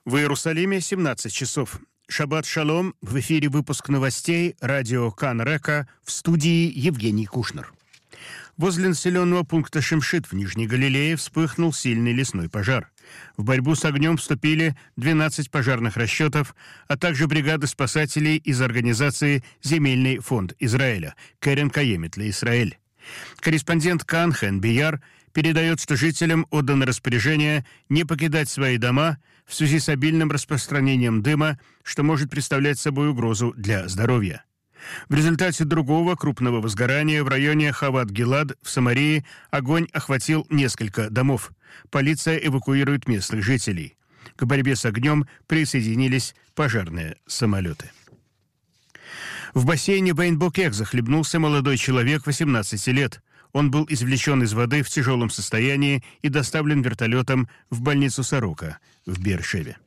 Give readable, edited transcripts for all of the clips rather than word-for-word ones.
В Иерусалиме 17 часов. Шаббат шалом. В эфире выпуск новостей радио Кан Река, в студии Евгений Кушнер. Возле населенного пункта Шимшит в Нижней Галилее вспыхнул сильный лесной пожар. В борьбу с огнем вступили 12 пожарных расчетов, а также бригады спасателей из организации «Земельный фонд Израиля» Керен Каемит Израиль. Корреспондент Кан Хен Бияр передает, что жителям отдано распоряжение не покидать свои дома в связи с обильным распространением дыма, что может представлять собой угрозу для здоровья. В результате другого крупного возгорания в районе Хават-Гилад в Самарии огонь охватил несколько домов. Полиция эвакуирует местных жителей. К борьбе с огнем присоединились пожарные самолеты. В бассейне Бейн-Бокек захлебнулся молодой человек 18 лет. Он был извлечен из воды в тяжелом состоянии и доставлен вертолетом в больницу Сорока в Беэр-Шеве.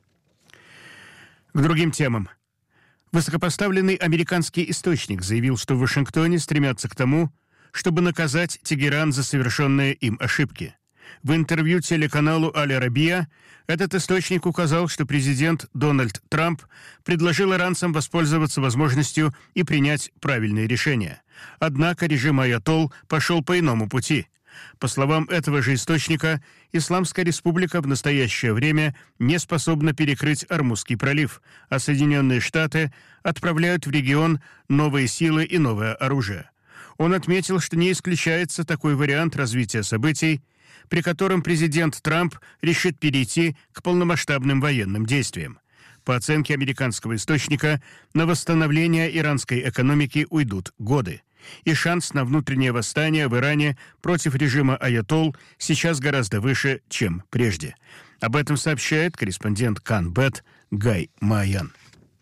К другим темам. Высокопоставленный американский источник заявил, что в Вашингтоне стремятся к тому, чтобы наказать Тегеран за совершенные им ошибки. В интервью телеканалу Аль-Арабия этот источник указал, что президент Дональд Трамп предложил иранцам воспользоваться возможностью и принять правильные решения. Однако режим аятолл пошел по иному пути. По словам этого же источника, Исламская республика в настоящее время не способна перекрыть Ормузский пролив, а Соединенные Штаты отправляют в регион новые силы и новое оружие. Он отметил, что не исключается такой вариант развития событий, при котором президент Трамп решит перейти к полномасштабным военным действиям. По оценке американского источника, на восстановление иранской экономики уйдут годы. И шанс на внутреннее восстание в Иране против режима аятолл сейчас гораздо выше, чем прежде. Об этом сообщает корреспондент Кан-Бет Гай Маян.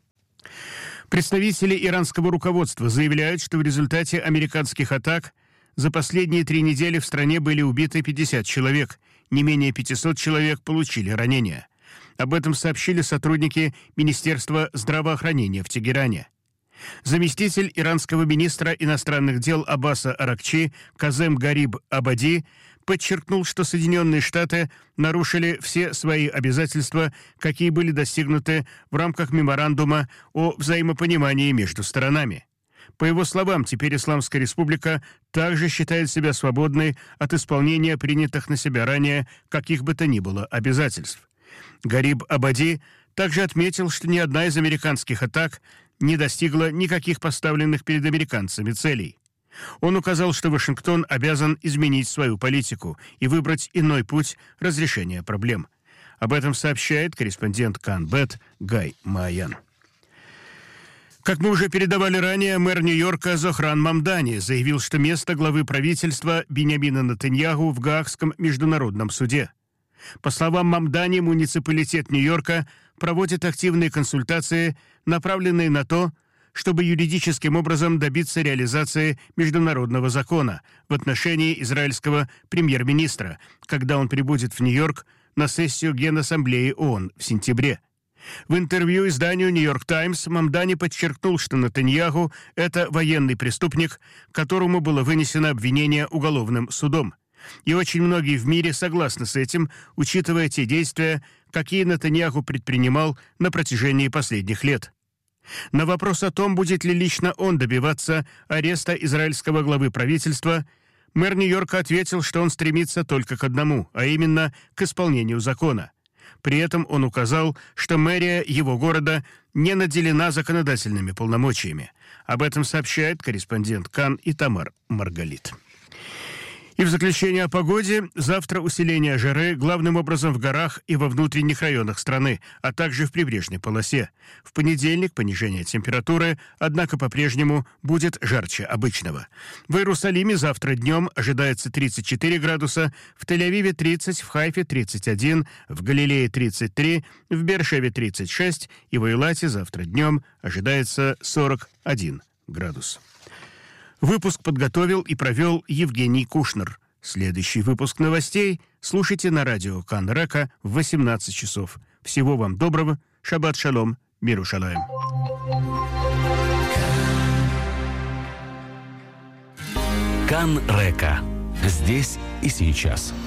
Представители иранского руководства заявляют, что в результате американских атак за последние 3 недели в стране были убиты 50 человек, не менее 500 человек получили ранения. Об этом сообщили сотрудники Министерства здравоохранения в Тегеране. Заместитель иранского министра иностранных дел Аббаса Аракчи Казем Гариб Абади подчеркнул, что Соединенные Штаты нарушили все свои обязательства, какие были достигнуты в рамках меморандума о взаимопонимании между сторонами. По его словам, теперь Исламская республика также считает себя свободной от исполнения принятых на себя ранее каких бы то ни было обязательств. Гариб Абади также отметил, что ни одна из американских атак не достигла никаких поставленных перед американцами целей. Он указал, что Вашингтон обязан изменить свою политику и выбрать иной путь разрешения проблем. Об этом сообщает корреспондент Кан-Бет Гай Маян. Как мы уже передавали ранее, мэр Нью-Йорка Зохран Мамдани заявил, что место главы правительства Биньямина Нетаньяху в Гаагском международном суде. По словам Мамдани, муниципалитет Нью-Йорка проводит активные консультации, направленные на то, чтобы юридическим образом добиться реализации международного закона в отношении израильского премьер-министра, когда он прибудет в Нью-Йорк на сессию Генассамблеи ООН в сентябре. В интервью изданию «Нью-Йорк Таймс» Мамдани подчеркнул, что Нетаньяху – это военный преступник, которому было вынесено обвинение уголовным судом. И очень многие в мире согласны с этим, учитывая те действия, какие Нетаньяху предпринимал на протяжении последних лет. На вопрос о том, будет ли лично он добиваться ареста израильского главы правительства, мэр Нью-Йорка ответил, что он стремится только к одному, а именно к исполнению закона. При этом он указал, что мэрия его города не наделена законодательными полномочиями. Об этом сообщает корреспондент Кан Итамар Маргалит. И в заключение о погоде. Завтра усиление жары главным образом в горах и во внутренних районах страны, а также в прибрежной полосе. В понедельник понижение температуры, однако по-прежнему будет жарче обычного. В Иерусалиме завтра днем ожидается 34 градуса, в Тель-Авиве 30, в Хайфе 31, в Галилее 33, в Беэр-Шеве 36 и в Эйлате завтра днем ожидается 41 градус. Выпуск подготовил и провел Евгений Кушнер. Следующий выпуск новостей слушайте на радио Кан Река в 18 часов. Всего вам доброго. Шаббат шалом. Миру шалаем. Кан Река. Здесь и сейчас.